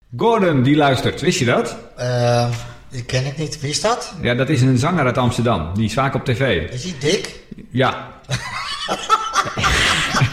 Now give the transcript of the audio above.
Gordon, die luistert. Wist je dat? Die ken ik niet. Wie is dat? Ja, dat is een zanger uit Amsterdam. Die is vaak op tv. Is hij dik? Ja.